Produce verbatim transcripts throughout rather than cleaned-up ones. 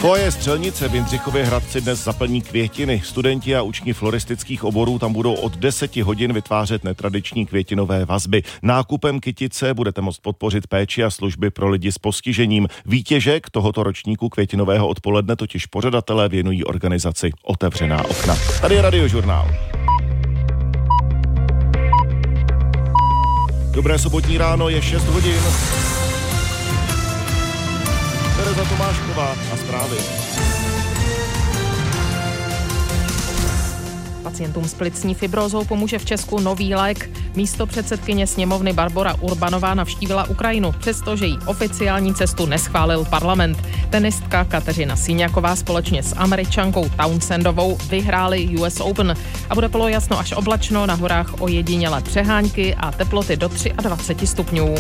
Foje Střelnice v Jindřichově Hradci dnes zaplní květiny. Studenti a učni floristických oborů tam budou od deseti hodin vytvářet netradiční květinové vazby. Nákupem kytice budete moct podpořit péči a služby pro lidi s postižením. Výtěžek tohoto ročníku květinového odpoledne totiž pořadatelé věnují organizaci Otevřená okna. Tady je Radiožurnál. Dobré sobotní ráno, je šest hodin. Tereza Tomášková a zprávy. Pacientům s plicní fibrózou pomůže v Česku nový lék. Místopředsedkyně sněmovny Barbora Urbanová navštívila Ukrajinu, přestože jí oficiální cestu neschválil parlament. Tenistka Kateřina Siňaková společně s Američankou Townsendovou vyhráli U S Open a bude polojasno až oblačno, na horách ojedinělé přehánky a teploty do dvacet tři stupňů.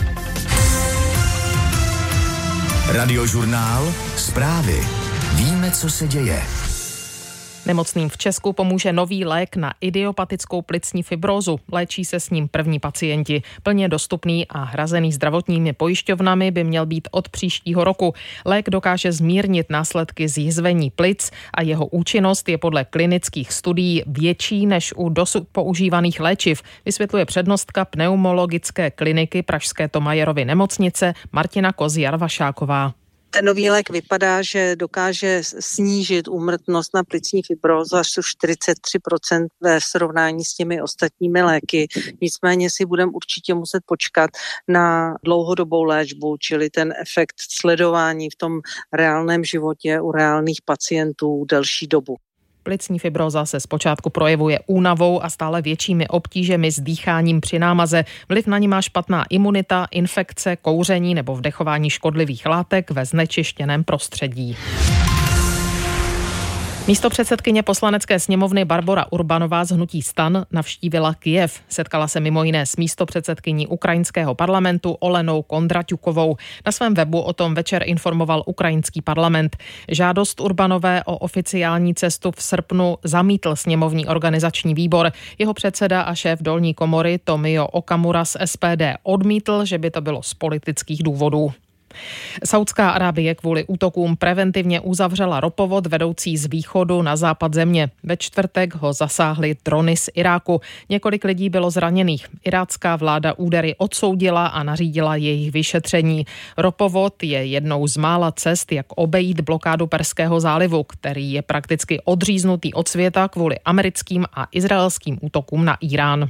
Radiožurnál, zprávy. Víme, co se děje. Nemocným v Česku pomůže nový lék na idiopatickou plicní fibrózu. Léčí se s ním první pacienti. Plně dostupný a hrazený zdravotními pojišťovnami by měl být od příštího roku. Lék dokáže zmírnit následky zjizvení plic a jeho účinnost je podle klinických studií větší než u dosud používaných léčiv, vysvětluje přednostka pneumologické kliniky Pražské Thomayerovy nemocnice Martina Kozjar-Vašáková. Ten nový lék vypadá, že dokáže snížit úmrtnost na plicní fibrózu až o čtyřicet tři procent ve srovnání s těmi ostatními léky. Nicméně si budeme určitě muset počkat na dlouhodobou léčbu, čili ten efekt sledování v tom reálném životě u reálných pacientů delší dobu. Plicní fibróza se zpočátku projevuje únavou a stále většími obtížemi s dýcháním při námaze. Vliv na ní má špatná imunita, infekce, kouření nebo vdechování škodlivých látek ve znečištěném prostředí. Místopředsedkyně poslanecké sněmovny Barbora Urbanová z hnutí STAN navštívila Kyjev. Setkala se mimo jiné s místopředsedkyní ukrajinského parlamentu Olenou Kondraťukovou. Na svém webu o tom večer informoval ukrajinský parlament. Žádost Urbanové o oficiální cestu v srpnu zamítl sněmovní organizační výbor. Jeho předseda a šéf dolní komory Tomio Okamura z S P D odmítl, že by to bylo z politických důvodů. Saudská Arábie kvůli útokům preventivně uzavřela ropovod vedoucí z východu na západ země. Ve čtvrtek ho zasáhly drony z Iráku. Několik lidí bylo zraněných. Irácká vláda údery odsoudila a nařídila jejich vyšetření. Ropovod je jednou z mála cest, jak obejít blokádu Perského zálivu, který je prakticky odříznutý od světa kvůli americkým a izraelským útokům na Irán.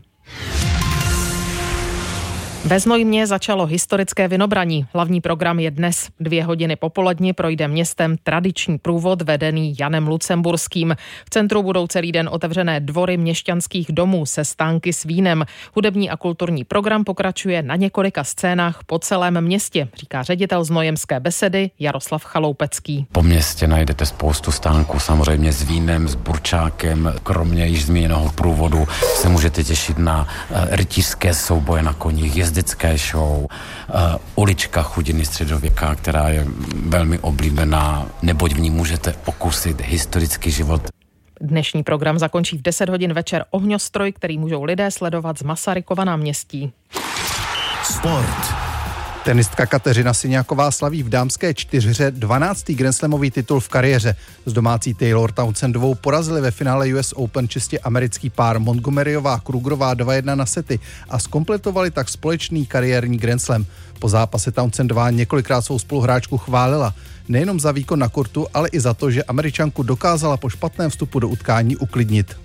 Ve Znojmě začalo historické vynobraní. Hlavní program je dnes. Dvě hodiny popolední projde městem tradiční průvod vedený Janem Lucemburským. V centru budou celý den otevřené dvory měšťanských domů se stánky s vínem. Hudební a kulturní program pokračuje na několika scénách po celém městě, říká ředitel Znojemské besedy Jaroslav Chaloupecký. Po městě najdete spoustu stánků, samozřejmě s vínem, s burčákem. Kromě již zmíněného průvodu se můžete těšit na rytířské souboje na koních, jezdecké show, uh, ulička Chudiny středověká, která je velmi oblíbená, neboť v ní můžete okusit historický život. Dnešní program zakončí v deset hodin večer ohňostroj, který můžou lidé sledovat z Masarykova náměstí. Sport. Tenistka Kateřina Siňaková slaví v dámské čtyřhře dvanáctý grandslamový titul v kariéře. S domácí Taylor Townsendovou porazili ve finále U S Open čistě americký pár Montgomeryová Krugerová dva jedna na sety a zkompletovali tak společný kariérní grandslam. Po zápase Townsendová několikrát svou spoluhráčku chválila. Nejenom za výkon na kurtu, ale i za to, že Američanku dokázala po špatném vstupu do utkání uklidnit.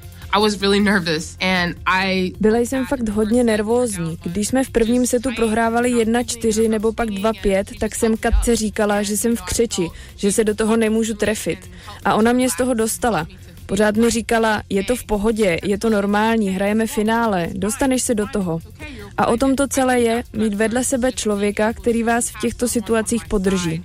Byla jsem fakt hodně nervózní. Když jsme v prvním setu prohrávali jedna čtyři nebo pak dva pět, tak jsem Katce říkala, že jsem v křeči, že se do toho nemůžu trefit. A ona mě z toho dostala. Pořád mi říkala, je to v pohodě, je to normální, hrajeme finále, dostaneš se do toho. A o tom to celé je, mít vedle sebe člověka, který vás v těchto situacích podrží.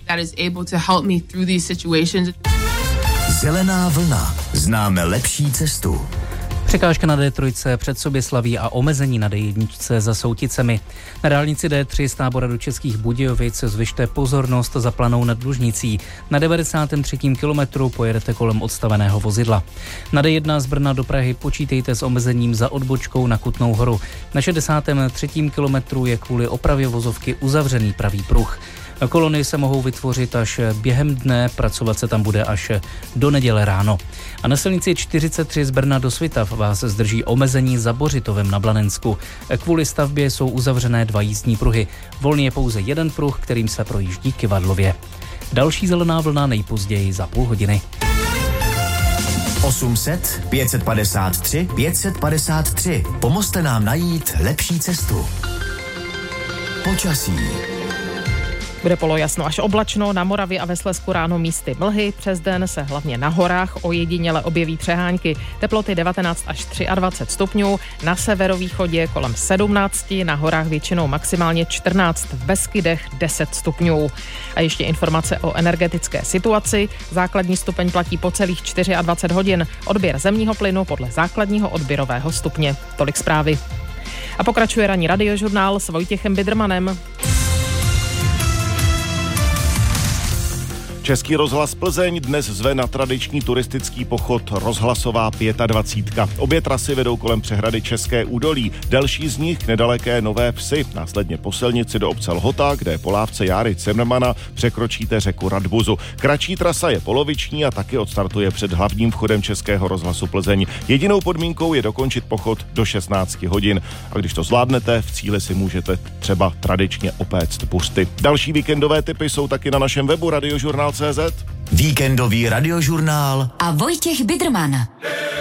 Zelená vlna. Známe lepší cestu. Překážka na D tři před Soběslaví a omezení na D jedna za Souticemi. Na dálnici D tři z Tábora do Českých Budějovic zvyšte pozornost za Planou nad Lužnicí. Na devadesátém třetím kilometru pojedete kolem odstaveného vozidla. Na D jedna z Brna do Prahy počítejte s omezením za odbočkou na Kutnou Horu. Na šedesátém třetím kilometru je kvůli opravě vozovky uzavřený pravý pruh. Kolony se mohou vytvořit až během dne, pracovat se tam bude až do neděle ráno. A na silnici čtyřicet tři z Brna do Svitav vás zdrží omezení za Bořitovem na Blanensku. Kvůli stavbě jsou uzavřené dva jízdní pruhy. Volný je pouze jeden pruh, kterým se projíždí Kyvadlově. Další zelená vlna nejpozději za půl hodiny. osm set, pět set padesát tři, pět set padesát tři. Pomozte nám najít lepší cestu. Počasí. Bude polojasno až oblačno, na Moravě a ve Slezsku ráno místy mlhy, přes den se hlavně na horách ojediněle objeví přehánky. Teploty devatenáct až dvacet tři stupňů, na severovýchodě kolem sedmnáct, na horách většinou maximálně čtrnáct, v Beskydech deset stupňů. A ještě informace o energetické situaci. Základní stupeň platí po celých dvacet čtyři hodin, odběr zemního plynu podle základního odběrového stupně. Tolik zprávy. A pokračuje ranní radiožurnál s Vojtěchem Bidrmanem. Český rozhlas Plzeň dnes zve na tradiční turistický pochod Rozhlasová dvacet pět. Obě trasy vedou kolem přehrady České údolí. Další z nich nedaleké Nové Vsi, následně po silnici do obce Lhota, kde po lávce Járy Cimrmana překročíte řeku Radbuzu. Kratší trasa je poloviční a taky odstartuje před hlavním vchodem Českého rozhlasu Plzeň. Jedinou podmínkou je dokončit pochod do šestnáct hodin. A když to zvládnete, v cíli si můžete třeba tradičně opéct buřty. Další víkendové tipy jsou taky na našem webu radiožurnál tečka cé zet. Víkendový radiožurnál a Vojtěch Bidrman.